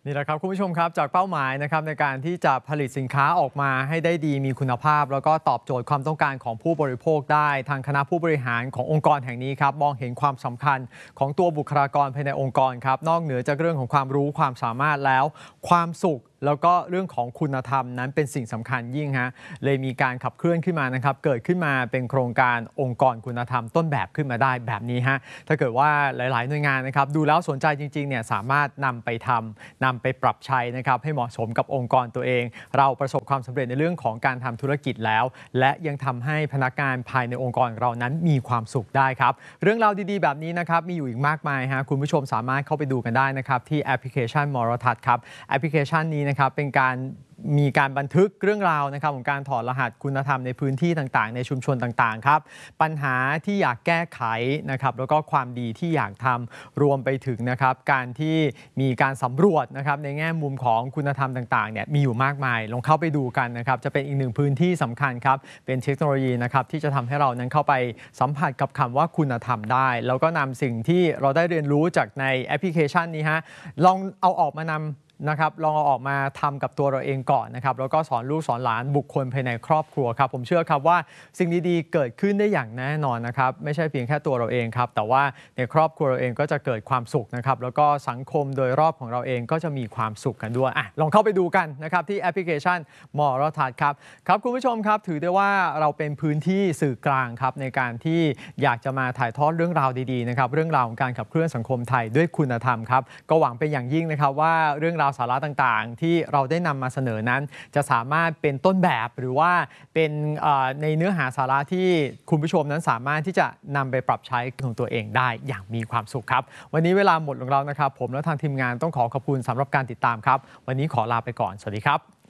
นี่แหละครับคุณผู้ชมครับจากเป้าหมายนะครับในการที่จะผลิตสินค้าออกมาให้ได้ดีมีคุณภาพแล้วก็ตอบโจทย์ความต้องการของผู้บริโภคได้ทางคณะผู้บริหารขององค์กรแห่งนี้ครับมองเห็นความสำคัญของตัวบุคลากรภายในองค์กรครับนอกเหนือจากเรื่องของความรู้ความสามารถแล้วความสุขแล้วก็เรื่องของคุณธรรมนั้นเป็นสิ่งสำคัญยิ่งฮะเลยมีการขับเคลื่อนขึ้นมานะครับเกิดขึ้นมาเป็นโครงการองค์กรคุณธรรมต้นแบบขึ้นมาได้แบบนี้ฮะถ้าเกิดว่าหลายๆหน่วยงานนะครับดูแล้วสนใจจริงๆเนี่ยสามารถนำไปทำนำไปปรับใช้นะครับให้เหมาะสมกับองค์กรตัวเองเราประสบความสำเร็จในเรื่องของการทำธุรกิจแล้วและยังทำให้พนักงานภายในองค์กรเรานั้นมีความสุขได้ครับเรื่องราวดีๆแบบนี้นะครับมีอยู่อีกมากมายฮะคุณผู้ชมสามารถเข้าไปดูกันได้นะครับที่แอปพลิเคชันมรทัศน์ครับแอปพลิเคชันนี้นะครับเป็นการมีการบันทึกเรื่องราวนะครับของการถอดรหัสคุณธรรมในพื้นที่ต่างๆในชุมชนต่างๆครับปัญหาที่อยากแก้ไขนะครับแล้วก็ความดีที่อยากทำรวมไปถึงนะครับการที่มีการสำรวจนะครับในแง่มุมของคุณธรรมต่างๆเนี่ยมีอยู่มากมายลองเข้าไปดูกันนะครับจะเป็นอีกหนึ่งพื้นที่สำคัญครับเป็นเทคโนโลยีนะครับที่จะทำให้เรานั้นเข้าไปสัมผัสกับคำว่าคุณธรรมได้แล้วก็นำสิ่งที่เราได้เรียนรู้จากในแอปพลิเคชันนี้ฮะลองเอาออกมานำนะครับลองเอาออกมาทำกับตัวเราเองก่อนนะครับแล้วก็สอนลูกสอนหลานบุคคลภายในครอบครัวครับผมเชื่อครับว่าสิ่งดีๆเกิดขึ้นได้อย่างแน่นอนนะครับไม่ใช่เพียงแค่ตัวเราเองครับแต่ว่าในครอบครัวเราเองก็จะเกิดความสุขนะครับแล้วก็สังคมโดยรอบของเราเองก็จะมีความสุขกันด้วยลองเข้าไปดูกันนะครับที่แอปพลิเคชันมรทัศน์ครับคุณผู้ชมครับถือได้ว่าเราเป็นพื้นที่สื่อกลางครับในการที่อยากจะมาถ่ายทอดเรื่องราวดีๆนะครับเรื่องราวของการขับเคลื่อนสังคมไทยด้วยคุณธรรมครับก็หวังเป็นอย่างยิ่งนะครับว่าเรื่องราวสาระต่างๆที่เราได้นำมาเสนอนั้นจะสามารถเป็นต้นแบบหรือว่าเป็นในเนื้อหาสาระที่คุณผู้ชมนั้นสามารถที่จะนำไปปรับใช้ของตัวเองได้อย่างมีความสุขครับวันนี้เวลาหมดลงแล้วนะครับผมและทางทีมงานต้องขอขอบคุณสำหรับการติดตามครับวันนี้ขอลาไปก่อนสวัสดีครับ